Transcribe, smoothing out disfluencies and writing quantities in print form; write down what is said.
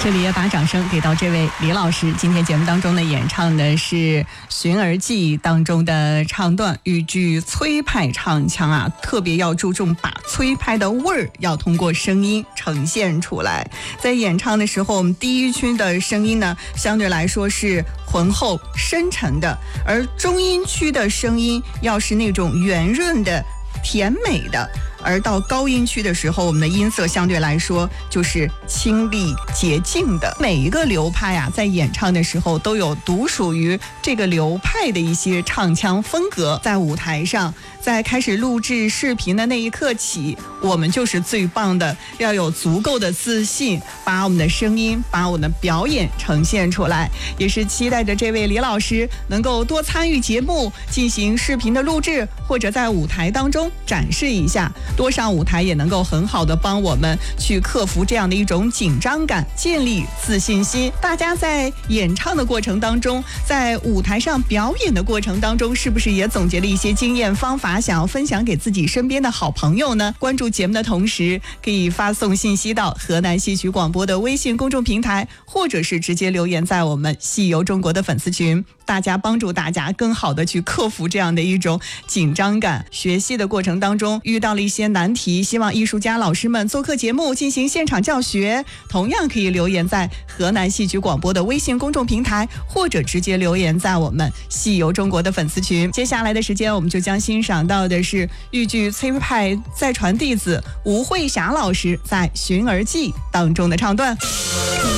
这里也把掌声给到这位李老师。今天节目当中呢，演唱的是《寻儿记》当中的唱段，豫剧崔派唱腔啊，特别要注重把崔派的味儿要通过声音呈现出来。在演唱的时候，我们第一区的声音呢，相对来说是浑厚深沉的，而中音区的声音要是那种圆润的、甜美的。而到高音区的时候，我们的音色相对来说就是清丽洁净的。每一个流派啊，在演唱的时候都有独属于这个流派的一些唱腔风格。在舞台上，在开始录制视频的那一刻起，我们就是最棒的，要有足够的自信，把我们的声音、把我们的表演呈现出来。也是期待着这位李老师能够多参与节目，进行视频的录制，或者在舞台当中展示一下。多上舞台也能够很好的帮我们去克服这样的一种紧张感，建立自信心。大家在演唱的过程当中，在舞台上表演的过程当中，是不是也总结了一些经验方法，想要分享给自己身边的好朋友呢？关注节目的同时，可以发送信息到河南戏曲广播的微信公众平台，或者是直接留言在我们戏游中国的粉丝群。大家帮助大家更好的去克服这样的一种紧张感。学习的过程当中遇到了一些难题，希望艺术家老师们做客节目进行现场教学，同样可以留言在河南戏曲广播的微信公众平台，或者直接留言在我们戏游中国的粉丝群。接下来的时间，我们就将欣赏到的是豫剧崔派再传弟子吴慧霞老师在《寻儿记》当中的唱段。